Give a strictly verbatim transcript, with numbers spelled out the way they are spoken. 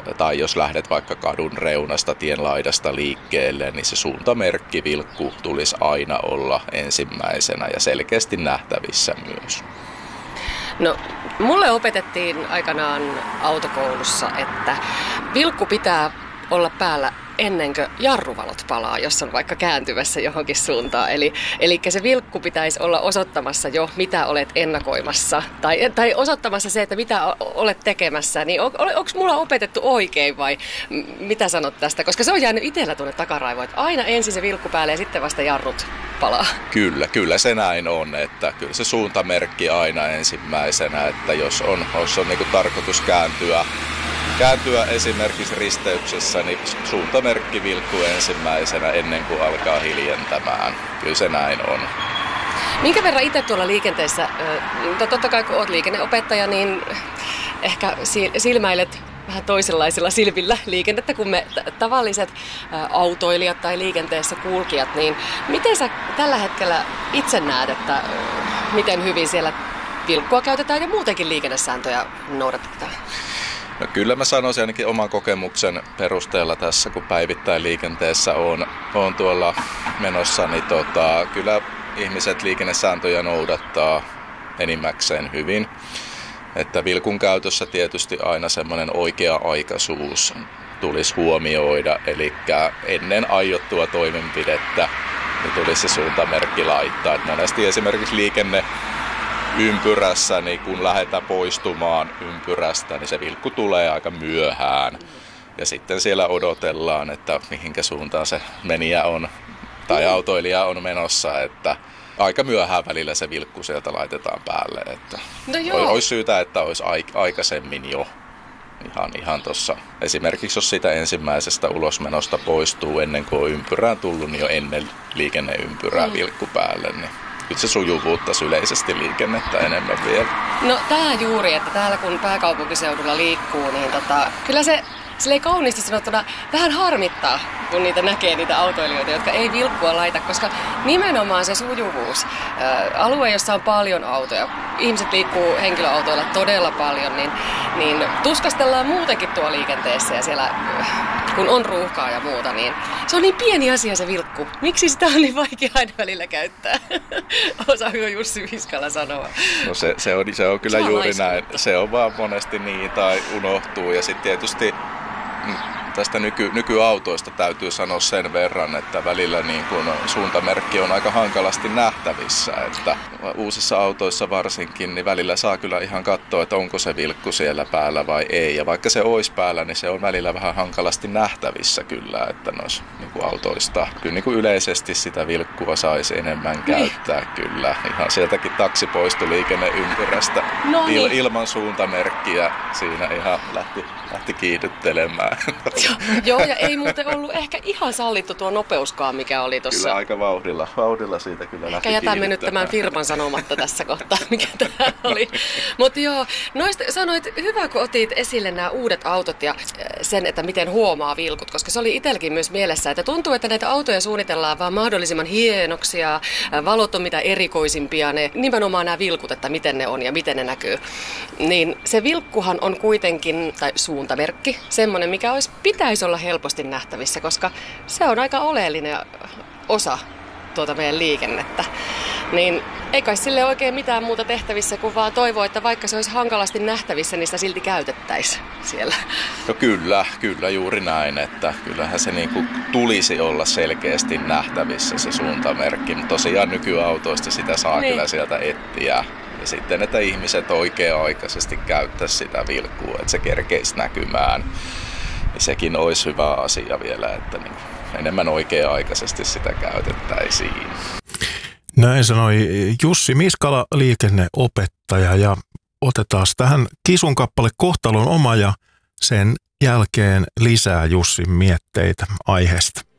tai jos lähdet vaikka kadun reunasta, tien laidasta liikkeelle, niin se suuntamerkki vilkku tulisi aina olla ensimmäisenä ja selkeästi nähtävissä myös. No, mulle opetettiin aikanaan autokoulussa, että vilkku pitää olla päällä ennen kuin jarruvalot palaa, jos on vaikka kääntymässä johonkin suuntaan. Eli, eli se vilkku pitäisi olla osoittamassa jo, mitä olet ennakoimassa. Tai, tai osoittamassa se, että mitä olet tekemässä. Niin on, onko mulla opetettu oikein vai mitä sanot tästä? Koska se on jäänyt itsellä tuonne takaraivoon, että aina ensin se vilkku päälle ja sitten vasta jarrut palaa. Kyllä, kyllä se näin on. Että kyllä se suuntamerkki aina ensimmäisenä, että jos on, jos on niin kuin tarkoitus kääntyä, Kääntyä esimerkiksi risteyksessä, niin suuntamerkki vilkkuu ensimmäisenä ennen kuin alkaa hiljentämään. Kyllä se näin on. Minkä verran itse tuolla liikenteessä, totta kai kun olet liikenneopettaja, niin ehkä silmäilet vähän toisenlaisilla silmillä liikennettä kuin me tavalliset autoilijat tai liikenteessä kulkijat. Niin miten sä tällä hetkellä itse näet, että miten hyvin siellä vilkkua käytetään ja muutenkin liikennesääntöjä noudatetaan? No kyllä mä sanoisin ainakin oman kokemuksen perusteella tässä, kun päivittäin liikenteessä on, on tuolla menossa, niin tota, kyllä ihmiset liikennesääntöjä noudattaa enimmäkseen hyvin. Että vilkun käytössä tietysti aina semmoinen oikea-aikaisuus tulisi huomioida, eli ennen aiottua toimenpidettä niin tulisi se suuntamerkki laittaa. Et monesti esimerkiksi liikenne ympyrässä, niin kun lähdetään poistumaan ympyrästä, niin se vilkku tulee aika myöhään. Ja sitten siellä odotellaan, että mihinkä suuntaan se menijä on tai autoilija on menossa, että aika myöhään välillä se vilkku sieltä laitetaan päälle. Että no joo. Olisi syytä, että olisi aikaisemmin jo ihan, ihan tuossa. Esimerkiksi jos siitä ensimmäisestä ulosmenosta poistuu ennen kuin on ympyrään tullut, niin jo ennen liikenneympyrää mm. vilkku päälle. Niin kyllä se sujuvuuttaisi yleisesti liikennettä enemmän vielä. No tää juuri, että täällä kun pääkaupunkiseudulla liikkuu, niin tota, kyllä se silleen kauniisti sanottuna vähän harmittaa, kun niitä näkee niitä autoilijoita, jotka ei vilkkua laita, koska nimenomaan se sujuvuus, ää, alue, jossa on paljon autoja, ihmiset liikkuu henkilöautoilla todella paljon, niin, niin tuskastellaan muutenkin tuo liikenteessä ja siellä, kun on ruuhkaa ja muuta, niin se on niin pieni asia se vilkku. Miksi sitä on niin vaikea aina välillä käyttää? Osaako Jussi Viskala sanoa? No se, se, on, se on kyllä se juuri näin. Se on vaan monesti niin tai unohtuu ja sitten tietysti tästä nyky, nykyautoista täytyy sanoa sen verran, että välillä niin kun suuntamerkki on aika hankalasti nähtävissä. Että uusissa autoissa varsinkin, niin välillä saa kyllä ihan katsoa, että onko se vilkku siellä päällä vai ei. Ja vaikka se olisi päällä, niin se on välillä vähän hankalasti nähtävissä kyllä, että noissa niin autoista kyllä niin kuin yleisesti sitä vilkkua saisi enemmän käyttää niin. Kyllä. Ihan sieltäkin taksipoistoliikenneympyrästä no niin. Il, ilman suuntamerkkiä siinä ihan lähti, lähti kiihdyttelemään. Joo, ja ei muuten ollut ehkä ihan sallittu tuo nopeuskaan, mikä oli tuossa. Kyllä aika vauhdilla, vauhdilla siitä kyllä lähti ehkä jätämme nyt tämän firman sanomatta tässä kohtaa, mikä tämä oli. Mutta joo, noista sanoit, hyvä kun otit esille nämä uudet autot ja sen, että miten huomaa vilkut, koska se oli itselläkin myös mielessä, että tuntuu, että näitä autoja suunnitellaan vaan mahdollisimman hienoksia, valot on mitä erikoisimpia, ne, nimenomaan nämä vilkut, että miten ne on ja miten ne näkyy. Niin se vilkkuhan on kuitenkin, tai suuntamerkki, semmoinen, mikä olisi pitäisi olla helposti nähtävissä, koska se on aika oleellinen osa tuota meidän liikennettä. Niin ei kai sille oikein mitään muuta tehtävissä kuin vaan toivoa, että vaikka se olisi hankalasti nähtävissä, niin sitä silti käytettäisiin siellä. No kyllä, kyllä juuri näin, että kyllähän se niin kuin tulisi olla selkeästi nähtävissä se suuntamerkki, mutta tosiaan nykyautoista sitä saa niin. Kyllä sieltä etsiä. Ja sitten, että ihmiset oikea-aikaisesti käyttäisi sitä vilkkua, että se kerkeisi näkymään. Niin sekin olisi hyvä asia vielä, että niin enemmän oikea-aikaisesti sitä käytettäisiin. Näin sanoi Jussi Miskala, liikenneopettaja, ja otetaan tähän Kisun kappale Kohtalon oma ja sen jälkeen lisää Jussin mietteitä aiheesta.